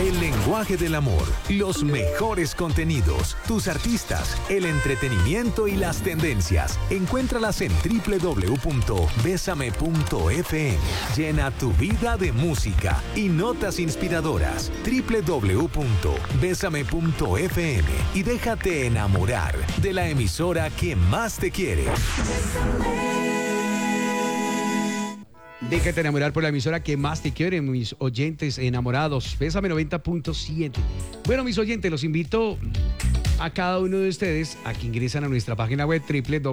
El lenguaje del amor, los mejores contenidos, tus artistas, el entretenimiento y las tendencias. Encuéntralas en www.besame.fm. Llena tu vida de música y notas inspiradoras. www.besame.fm y déjate enamorar de la emisora que más te quiere. Déjate enamorar por la emisora que más te quiere, mis oyentes enamorados. Bésame 90.7. Bueno, mis oyentes, los invito a cada uno de ustedes a que ingresen a nuestra página web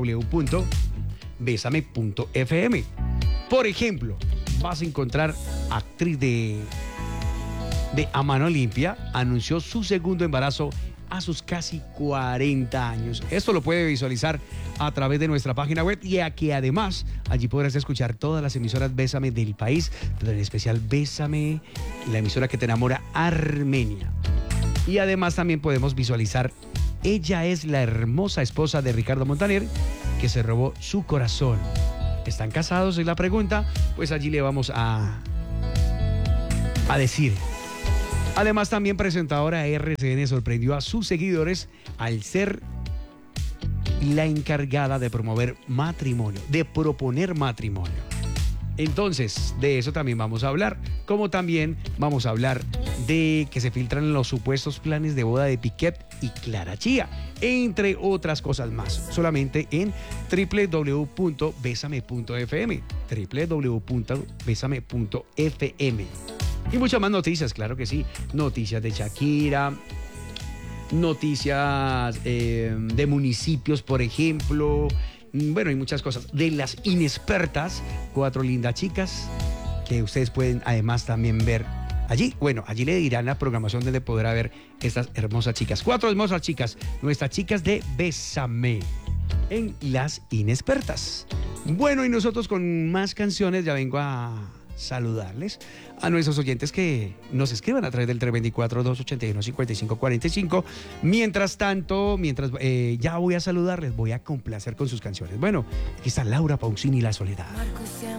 www.besame.fm. Por ejemplo, vas a encontrar actriz de A Mano Limpia, anunció su segundo embarazo a sus casi 40 años. Esto lo puede visualizar a través de nuestra página web y aquí además allí podrás escuchar todas las emisoras Bésame del país, pero en especial Bésame, la emisora que te enamora, Armenia. Y además también podemos visualizar Ella es la hermosa esposa de Ricardo Montaner, que se robó su corazón. ¿Están casados? Es la pregunta. Pues allí le vamos a decir. Además, también presentadora RCN sorprendió a sus seguidores al ser la encargada de promover matrimonio, de proponer matrimonio. Entonces, de eso también vamos a hablar, como también vamos a hablar de que se filtran los supuestos planes de boda de Piquet y Clara Chía, entre otras cosas más, solamente en www.besame.fm, www.besame.fm. Y muchas más noticias, claro que sí. Noticias de Shakira, noticias de municipios, por ejemplo. Bueno, hay muchas cosas. De las inexpertas, 4 lindas chicas que ustedes pueden además también ver allí. Bueno, allí le dirán la programación donde podrá ver estas hermosas chicas. 4 hermosas chicas, nuestras chicas de Bésame en Las Inexpertas. Bueno, y nosotros con más canciones ya vengo a saludarles a nuestros oyentes que nos escriban a través del 324-281-5545. Mientras tanto, ya voy a saludarles, voy a complacer con sus canciones. Bueno, aquí está Laura Pausini, La Soledad.